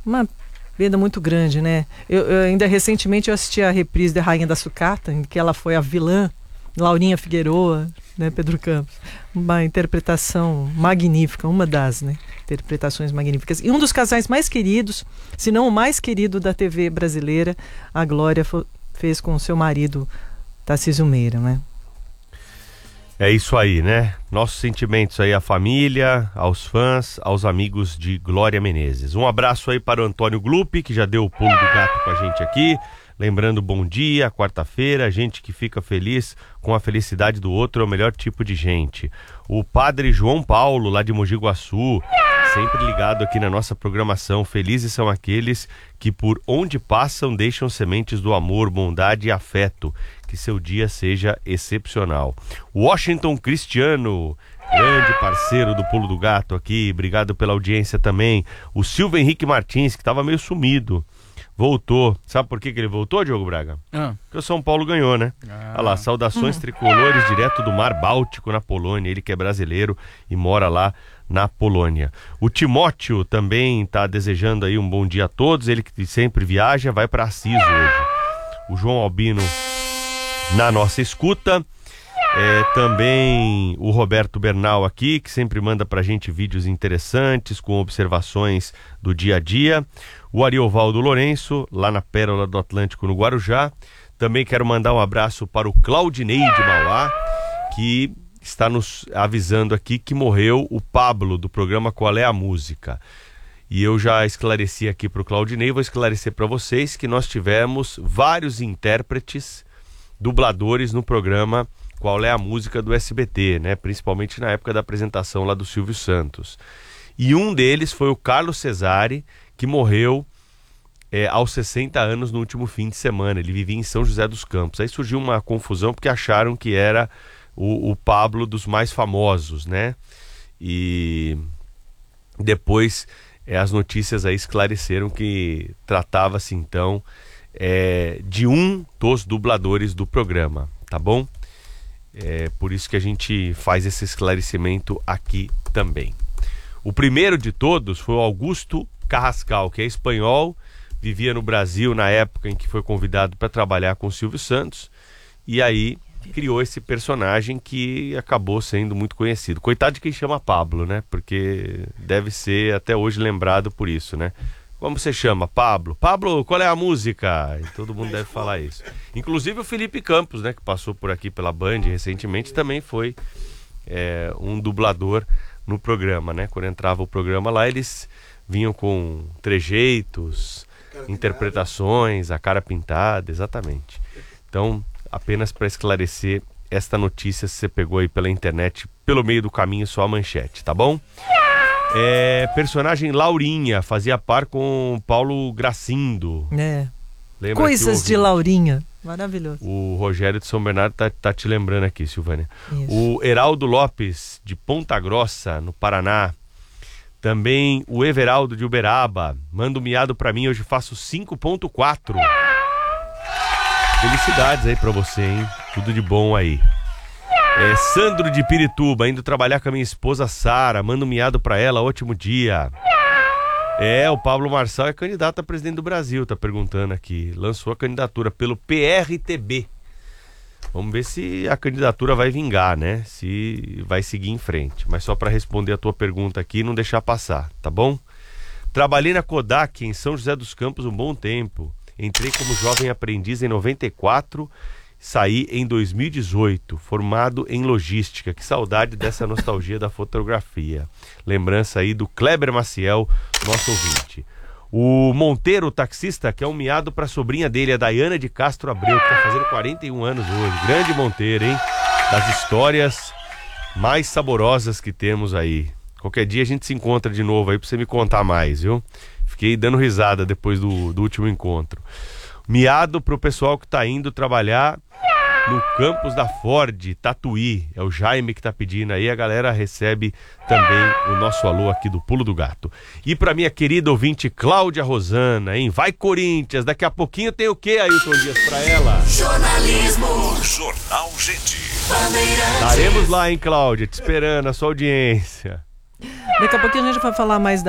uma perda muito grande, né? Eu ainda recentemente eu assisti a reprise da Rainha da Sucata, em que ela foi a vilã, Laurinha Figueroa, né, Pedro Campos. Uma interpretação magnífica, uma das, né, interpretações magníficas. E um dos casais mais queridos, se não o mais querido da TV brasileira, a Glória fez com o seu marido, Tarcísio Meira, né? É isso aí, né? Nossos sentimentos aí à família, aos fãs, aos amigos de Glória Menezes. Um abraço aí para o Antônio Glupi, que já deu o pulo do gato com a gente aqui. Lembrando, bom dia, quarta-feira, gente que fica feliz com a felicidade do outro é o melhor tipo de gente. O padre João Paulo, lá de Mogi Guaçu, sempre ligado aqui na nossa programação. Felizes são aqueles que por onde passam deixam sementes do amor, bondade e afeto. Que seu dia seja excepcional. Washington Cristiano, grande parceiro do Pulo do Gato aqui, obrigado pela audiência também. O Silvio Henrique Martins, que estava meio sumido, voltou. Sabe por que ele voltou, Diogo Braga? Porque o São Paulo ganhou, né? Olha lá, saudações tricolores direto do Mar Báltico na Polônia. Ele que é brasileiro e mora lá na Polônia. O Timóteo também está desejando aí um bom dia a todos. Ele que sempre viaja, vai para Assis hoje. O João Albino na nossa escuta. Também o Roberto Bernal aqui, que sempre manda pra gente vídeos interessantes com observações do dia a dia. O Ariovaldo Lourenço, lá na Pérola do Atlântico, no Guarujá. Também quero mandar um abraço para o Claudinei de Mauá, que está nos avisando aqui que morreu o Pablo, do programa Qual é a Música. E eu já esclareci aqui para o Claudinei, vou esclarecer para vocês que nós tivemos vários intérpretes, dubladores no programa Qual é a Música do SBT, né? Principalmente na época da apresentação lá do Silvio Santos. E um deles foi o Carlos Cesari, que morreu aos 60 anos no último fim de semana. Ele vivia em São José dos Campos. Aí surgiu uma confusão porque acharam que era o Pablo dos mais famosos, né? E depois as notícias aí esclareceram que tratava-se então de um dos dubladores do programa, tá bom? Por isso que a gente faz esse esclarecimento aqui também. O primeiro de todos foi o Augusto Carrascal, que é espanhol, vivia no Brasil na época em que foi convidado para trabalhar com o Silvio Santos, e aí criou esse personagem que acabou sendo muito conhecido. Coitado de quem chama Pablo, né? Porque deve ser até hoje lembrado por isso, né? Como você chama? Pablo? Pablo, qual é a música? E todo mundo deve falar isso. Inclusive o Felipe Campos, né? Que passou por aqui pela Band recentemente, também foi um dublador no programa, né? Quando entrava o programa lá, eles vinham com trejeitos, interpretações, a cara pintada, exatamente. Então, apenas para esclarecer esta notícia, se você pegou aí pela internet, pelo meio do caminho, só a manchete, tá bom? Personagem Laurinha, fazia par com Paulo Gracindo. Lembra Coisas de Laurinha. Maravilhoso. O Rogério de São Bernardo tá te lembrando aqui, Silvânia. Isso. O Heraldo Lopes, de Ponta Grossa, no Paraná. Também o Everaldo de Uberaba. Manda um miado pra mim, hoje faço 5.4. Felicidades aí pra você, hein? Tudo de bom aí. Sandro de Pirituba, indo trabalhar com a minha esposa Sara. Manda um miado pra ela, ótimo dia. O Pablo Marçal é candidato a presidente do Brasil, tá perguntando aqui. Lançou a candidatura pelo PRTB. Vamos ver se a candidatura vai vingar, né? Se vai seguir em frente. Mas só para responder a tua pergunta aqui e não deixar passar, tá bom? Trabalhei na Kodak em São José dos Campos um bom tempo. Entrei como jovem aprendiz em 94, saí em 2018, formado em logística. Que saudade dessa nostalgia da fotografia. Lembrança aí do Kleber Maciel, nosso ouvinte. O Monteiro, o taxista, que é um miado para a sobrinha dele, a Daiana de Castro Abreu, que está fazendo 41 anos hoje. Grande Monteiro, hein? Das histórias mais saborosas que temos aí. Qualquer dia a gente se encontra de novo aí para você me contar mais, viu? Fiquei dando risada depois do último encontro. Miado pro pessoal que tá indo trabalhar no campus da Ford, Tatuí. É o Jaime que tá pedindo aí. A galera recebe também o nosso alô aqui do Pulo do Gato. E pra minha querida ouvinte Cláudia Rosana, hein? Vai Corinthians! Daqui a pouquinho tem o quê, Ailton Dias, pra ela? Jornalismo. Jornal Gente. Estaremos lá, hein, Cláudia? Te esperando, a sua audiência. Daqui a pouquinho a gente vai falar mais